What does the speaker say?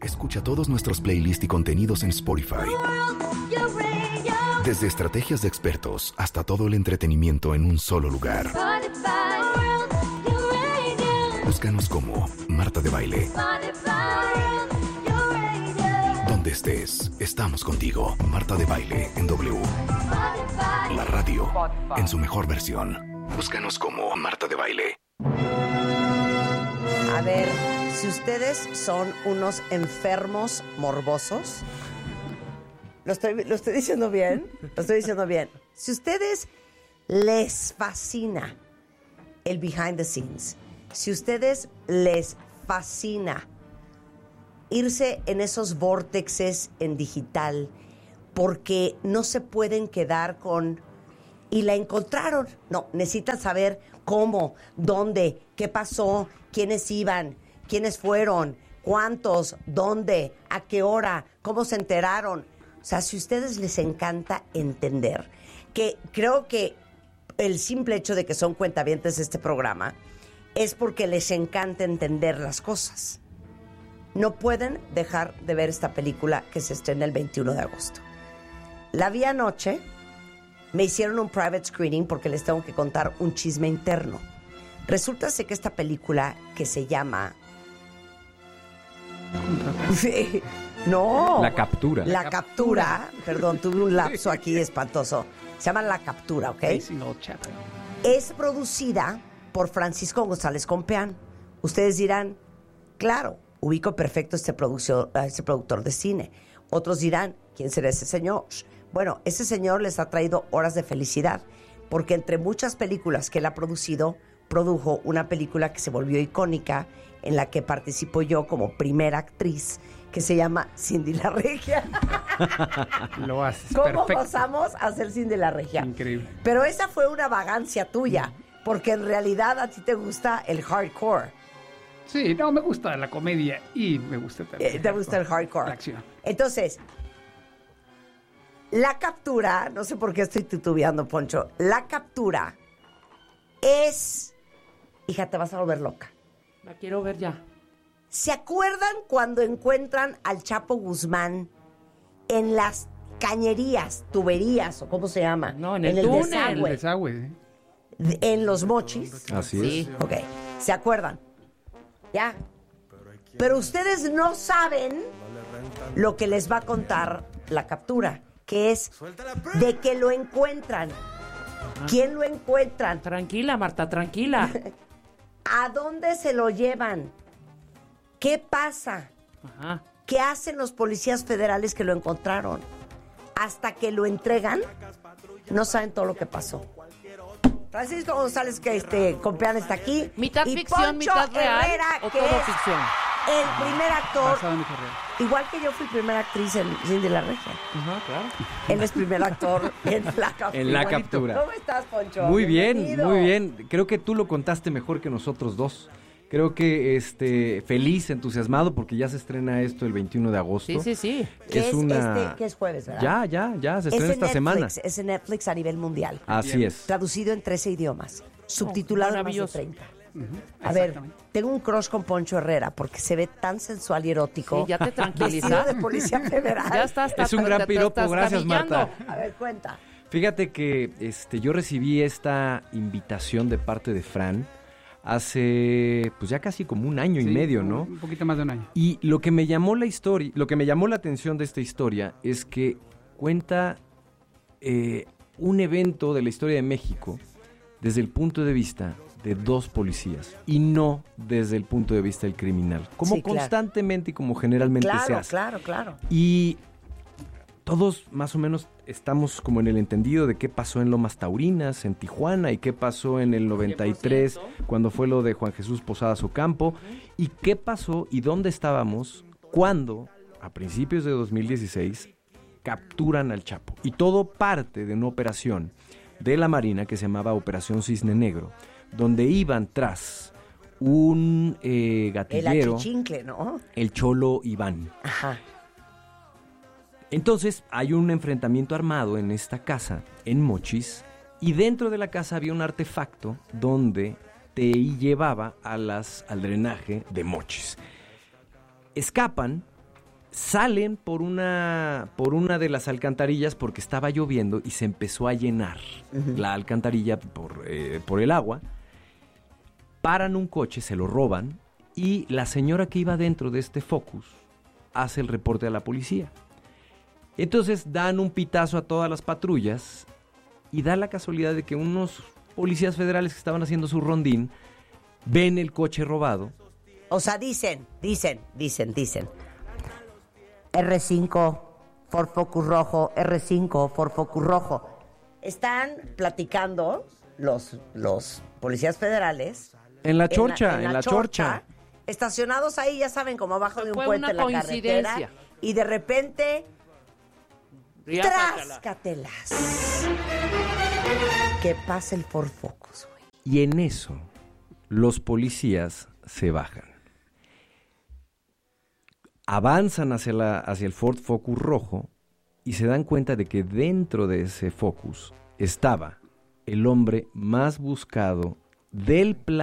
Escucha todos nuestros playlists y contenidos en Spotify. Desde estrategias de expertos hasta todo el entretenimiento en un solo lugar. Búscanos como Marta de Baile. Donde estés, estamos contigo. Marta de Baile en W. La radio en su mejor versión. Búscanos como Marta de Baile. A ver, si ustedes son unos enfermos morbosos, ¿lo estoy diciendo bien? Lo estoy diciendo bien. Si a ustedes les fascina el behind the scenes, si a ustedes les fascina irse en esos vórtices en digital, porque no se pueden quedar con... Y la encontraron. No, necesitan saber cómo, dónde, qué pasó, quiénes iban, quiénes fueron, cuántos, dónde, a qué hora, cómo se enteraron. O sea, si a ustedes les encanta entender, que creo que el simple hecho de que son cuentavientes de este programa es porque les encanta entender las cosas. No pueden dejar de ver esta película que se estrena el 21 de agosto. La vi anoche, me hicieron un private screening porque les tengo que contar un chisme interno. Resulta ser que esta película que se llama... No. La Captura. La Captura. Perdón, tuve un lapso aquí espantoso. Se llama La Captura, ¿ok? Es producida por Francisco González Compeán. Ustedes dirán, claro, ubico perfecto este productor de cine. Otros dirán, ¿quién será ese señor? Bueno, ese señor les ha traído horas de felicidad, porque entre muchas películas que él ha producido, produjo una película que se volvió icónica, en la que participo yo como primera actriz, que se llama Cindy la Regia. Lo haces ¿Cómo perfecto. pasamos a ser Cindy la Regia? Increíble. Pero esa fue una vagancia tuya, porque en realidad a ti te gusta el hardcore. Sí, no, me gusta la comedia y me gusta también. Te gusta el hardcore. La acción. Entonces, La Captura, no sé por qué estoy titubeando, Poncho. La Captura es... Hija, te vas a volver loca. La quiero ver ya. ¿Se acuerdan cuando encuentran al Chapo Guzmán en las cañerías, tuberías o cómo se llama? No, en el túnel. El desagüe. En Los Mochis. Así Sí. es. Ok, ¿se acuerdan? Ya. Pero ustedes no saben lo que les va a contar La Captura, que es de que lo encuentran. ¿Quién lo encuentran? Tranquila, Marta, tranquila. ¿A dónde se lo llevan? ¿Qué pasa? Ajá. ¿Qué hacen los policías federales que lo encontraron? Hasta que lo entregan, no saben todo lo que pasó. Francisco González, que Compeán está aquí. Mitad y ficción, Poncho mitad real, Herrera, o que todo es ficción. el primer actor. Basado en hechos reales. Igual que yo fui primera actriz en Cindy la Regia. Ajá, claro. Él es primer actor en La Captura. En La Captura. ¿Cómo estás, Poncho? Muy bien, Bienvenido. muy bien. Creo que tú lo contaste mejor que nosotros dos. Creo que feliz, entusiasmado, porque ya se estrena esto el 21 de agosto. Sí. Que es, una... que es jueves, ¿verdad? Ya, se Es estrena en esta Netflix, semana. Es en Netflix a nivel mundial. Así es. Traducido en 13 idiomas. Subtitulado en más de maravilloso. 30. A ver, tengo un crush con Poncho Herrera porque se ve tan sensual y erótico. Sí, ya te Vestido tranquilizaste. de policía federal. Ya estás. Es un gran piropo, gracias, Marta. A ver, cuenta. Fíjate que yo recibí esta invitación de parte de Fran hace pues ya casi como un año y medio, ¿no? Un poquito más de un año. Y lo que me llamó la atención de esta historia es que cuenta un evento de la historia de México desde el punto de vista de dos policías y no desde el punto de vista del criminal, como Sí, claro. constantemente y como generalmente se hace. Claro. Y todos más o menos estamos como en el entendido de qué pasó en Lomas Taurinas, en Tijuana, y qué pasó en el 93 cuando fue lo de Juan Jesús Posadas Ocampo, y qué pasó y dónde estábamos cuando, a principios de 2016, capturan al Chapo. Y todo parte de una operación de la Marina que se llamaba Operación Cisne Negro, donde iban tras un gatillero, El achichincle, ¿no? el Cholo Iván. Ajá. Entonces hay un enfrentamiento armado en esta casa, en Mochis, y dentro de la casa había un artefacto donde te llevaba al drenaje de Mochis. Escapan Salen por una de las alcantarillas porque estaba lloviendo y se empezó a llenar la alcantarilla por el agua. Paran un coche, se lo roban y la señora que iba dentro de este Focus hace el reporte a la policía. Entonces dan un pitazo a todas las patrullas y da la casualidad de que unos policías federales que estaban haciendo su rondín ven el coche robado. O sea, dicen. R5, Ford Focus rojo, R5, Ford Focus rojo. Están platicando los policías federales. En la chorcha. Estacionados ahí, ya saben, como abajo de un Fue puente en una la carretera. coincidencia. Y de repente, Riácatela. ¡tráscatelas! Que pasa el Ford Focus, güey. Y en eso, los policías se bajan. Avanzan hacia el Ford Focus rojo y se dan cuenta de que dentro de ese Focus estaba el hombre más buscado del planeta.